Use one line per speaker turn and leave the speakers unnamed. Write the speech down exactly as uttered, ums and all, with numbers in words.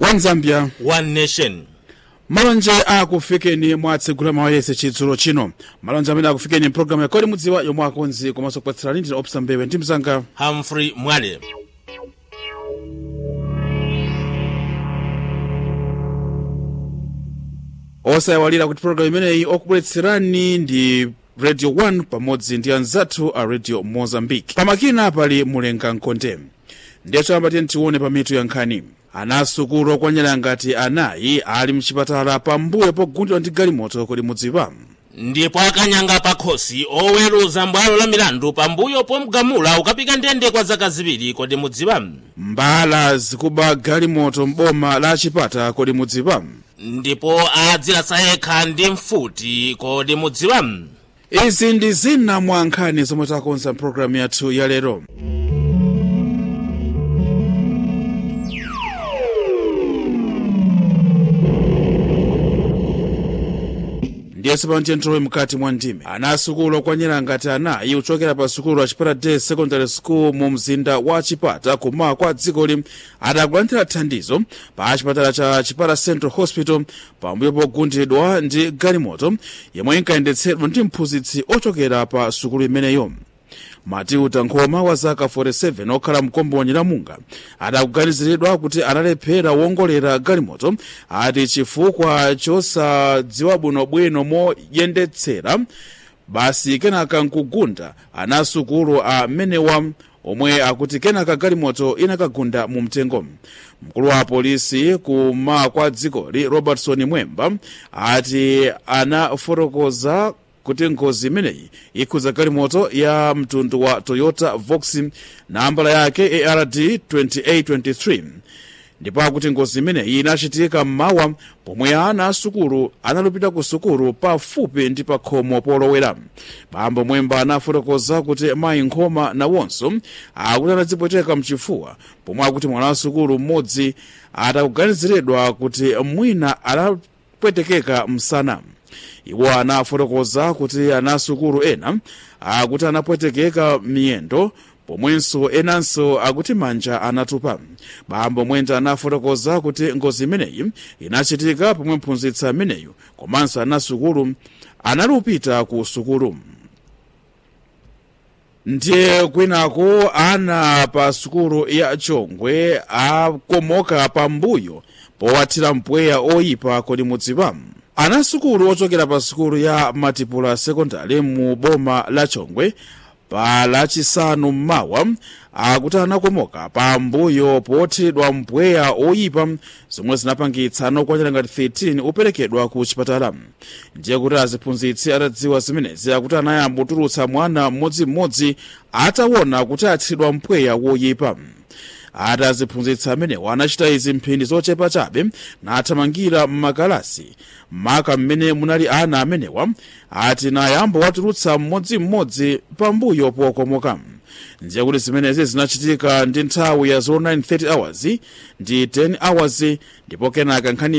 One Zambia,
One Nation.
Malonje akufikeni mwatsegula mawayese chidzulo chino. Malonje amene akufikeni program yakodi mudziwa yomwe akonzi komanso kupatsira lindi opsa mbewe ndi mzanga
Humphrey Mwale.
osayawalira kuti program imeneyi okubweretserani ndi Radio one pamodzi ndi anzathu a Radio Mozambique. Pamakina pali Mulenga Nkonde. Ndiye choyamba tione pa mitu ya nkhani. Anasukulu okwanyala ngati anayi ali mchipatala pambuyo pogundidwa ndi galimoto kodi mudziwa.
Ndipo akanyanga pakhosi oweruza mbwalo la milandu pambuyo pomgamula ukapika ndende kwa zaka ziwiri kodi mudziwa.
Mbala zikuba galimoto mboma la Chipata kodi mudziwa.
Ndipo adzilasa yekha ndi mfuti kodi mudziwa.
Izi ndi zina mwa nkhani zomwe takonza programu yathu ya lero. Ndiye sepantye ntrowe mkati mwa ndime. Anasukulu okwanyala ngati anayi uchokera pa sukulu wa Chipata Day Secondary School mu mzinda wa Chipata kuma kwa dzikoli adakulanthira thandizo pa chipatala cha Chipata Central Hospital pambuyo pogundidwa ndi galimoto yomwe inkayendetsedwa ndi mphunzitsi ochokera pa sukulu imeneyo. Matiu Tankhoma wa zaka forty-seven okhala mkombonyi la Munga adakuganiziridwa kuti analephera wongolera galimoto ati chifukwa chosadziwa bwinobwino moyendetsera basi kenaka nkugunda anasukulu amenewa omwe akuti kenaka galimoto inakagunda mu mtengo. Mkulu wa polisi kuma kwa dzikoli Robertson Mwemba ati anafotokoza kuti ngozi imeneyi ikhuza galimoto ya mtundu wa Toyota Vox nambala yake A R D twenty-eight twenty-three. Ndipo akuti ngozi imeneyi inachitika mmawa pomwe ana asukulu analupita ku sukulu pafupi ndi pa khomo polowera. Bambo Mwemba anafotokoza kuti mayi Nkhoma nawonso akuti anadzipweteka mchifuwa pomwe akuti mwana wa sukulu mmodzi atakuganiziridwa kuti mwina anapwetekeka msana. Iwo anafotokoza kuti anasukulu ena akuti anapwetekeka miyendo pomwenso enanso akuti manja anatupa. Bambo Mwenda anafotokoza kuti ngozi imeneyi inachitika pomwe mphunzitsi ameneyu komanso anasukulu analupita ku sukulu. Ndiye kwinako ana pa sukulu ya Chongwe akomoka pambuyo powathira mpweya oyipa kodi mudziwa. Anasukulu ochokera pa sukulu ya Matipula Secondary mu boma la Chongwe pa lachisanu mmawa akuti anakomoka pambuyo pothiridwa mpweya oyipa zomwe zinapangitsa okwanyala ngati thirteen uperekedwa ku chipatala. Ndiye kuti aziphunzitsi atadziwa zimenezi akuti anayamba kutulutsa mwana mmodzimmodzi ataona kuti athiridwa mpweya woyipa. Ati aziphunzitsi amenewa anachita izi mphindi zochepa chabe nathamangira mmakalasi maka mmene munali ana amenewa ati nayamba watulutsa mmodzimmodzi pambuyo pokomoka. Ndiye kuti zimenezi zinachitika ndi nthawi ya nine thirty hours ndi ten hours ndipo kenaka nkhani